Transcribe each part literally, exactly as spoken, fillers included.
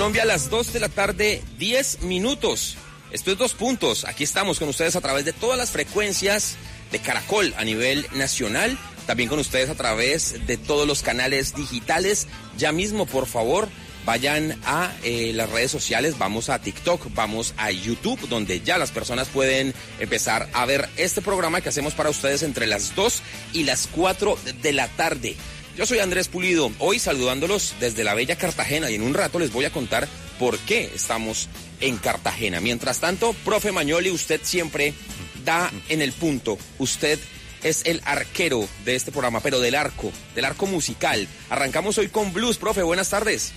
Colombia a las dos de la tarde, diez minutos. Esto es Dos Puntos. Aquí estamos con ustedes a través de todas las frecuencias de Caracol a nivel nacional. También con ustedes a través de todos los canales digitales. Ya mismo, por favor, vayan a eh, las redes sociales. Vamos a TikTok, vamos a YouTube, donde ya las personas pueden empezar a ver este programa que hacemos para ustedes entre las dos y las cuatro de la tarde. Yo soy Andrés Pulido, hoy saludándolos desde la bella Cartagena, y en un rato les voy a contar por qué estamos en Cartagena. Mientras tanto, profe Magnoli, usted siempre da en el punto. Usted es el arquero de este programa, pero del arco, del arco musical. Arrancamos hoy con blues, profe, buenas tardes.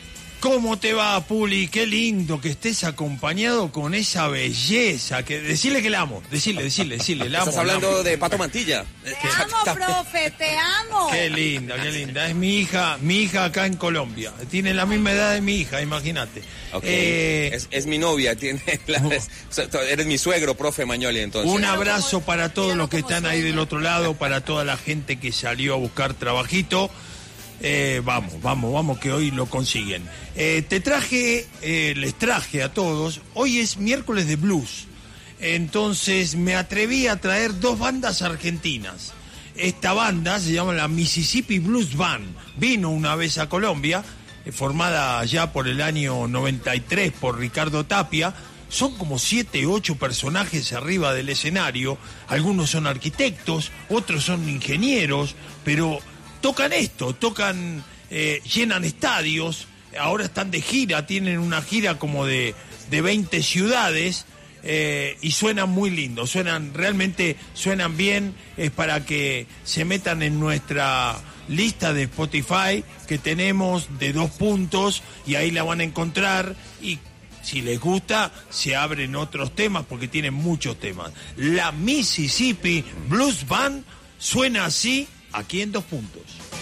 ¿Cómo te va, Puli? Qué lindo que estés acompañado con esa belleza. Que decirle que la amo, decirle, decirle, decirle, la amo. Estás hablando amo. de Pato Mantilla. Te amo, profe, te amo. Qué linda, qué linda. Es mi hija, mi hija acá en Colombia. Tiene la misma edad de mi hija, imagínate. Okay. Eh, es, es mi novia, tiene la, es, eres mi suegro, profe Magnoli, entonces. Un abrazo para todos los que están ahí sueño. del otro lado, para toda la gente que salió a buscar trabajito. Eh, vamos, vamos, vamos, que hoy lo consiguen. Eh, te traje, eh, les traje a todos, hoy es miércoles de blues, entonces me atreví a traer dos bandas argentinas. Esta banda se llama la Mississippi Blues Band, vino una vez a Colombia, eh, formada ya por el año noventa y tres por Ricardo Tapia. Son como siete, ocho personajes arriba del escenario, algunos son arquitectos, otros son ingenieros, pero tocan esto, tocan, eh, llenan estadios, ahora están de gira, tienen una gira como de, de veinte ciudades, eh, y suenan muy lindo, suenan, realmente suenan bien. Es para que se metan en nuestra lista de Spotify que tenemos de Dos Puntos, y ahí la van a encontrar, y si les gusta, se abren otros temas porque tienen muchos temas. La Mississippi Blues Band suena así, aquí en Dos Puntos.